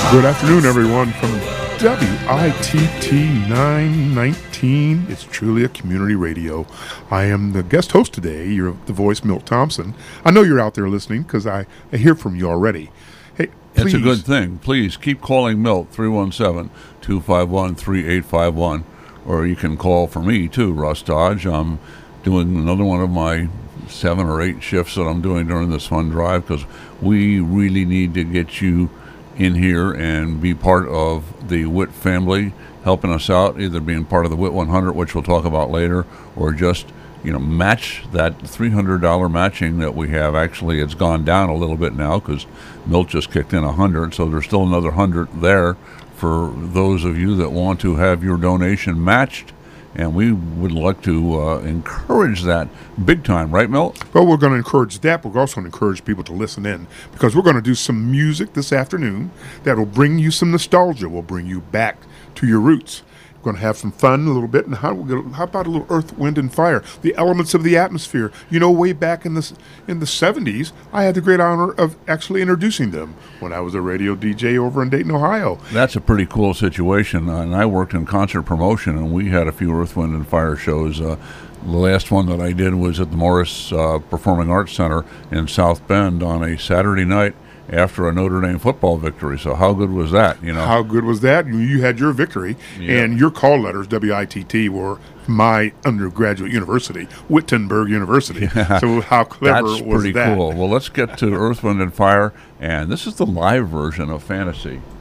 Good afternoon, everyone, from WITT 919. It's truly a community radio. I am the guest host today. You're the voice, Milt Thompson. I know you're out there listening because I hear from you already. Hey, please. It's a good thing. Please keep calling Milt, 317-251-3851. Or you can call for me, too, Russ Dodge. I'm doing another one of my 7 or 8 shifts that I'm doing during this fun drive because we really need to get you in here and be part of the WIT family, helping us out, either being part of the WIT 100, which we'll talk about later, or just, match that $300 matching that we have. Actually, it's gone down a little bit now because Milt just kicked in 100, so there's still another 100 there for those of you that want to have your donation matched. And we would like to encourage that big time, right, Milt? Well, we're going to encourage that, but we're also going to encourage people to listen in because we're going to do some music this afternoon that will bring you some nostalgia, will bring you back to your roots. We're going to have some fun a little bit, and how about a little Earth, Wind, and Fire, the elements of the atmosphere. Way back in the 70s, I had the great honor of actually introducing them when I was a radio DJ over in Dayton, Ohio. That's a pretty cool situation, and I worked in concert promotion, and we had a few Earth, Wind, and Fire shows. The last one that I did was at the Morris Performing Arts Center in South Bend on a Saturday night after a Notre Dame football victory. So how good was that? How good was that? You had your victory, and your call letters, WITT, were my undergraduate university, Wittenberg University. Yeah. So how clever was that? That's pretty cool. Well, let's get to Earth, Wind, and Fire, and this is the live version of Fantasy.